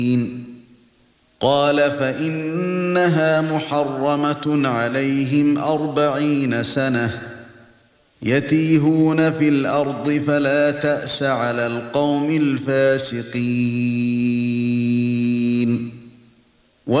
قال فإنها محرمة عليهم 40 سنة يتيهون في الأرض فلا تأس على القوم الفاسقين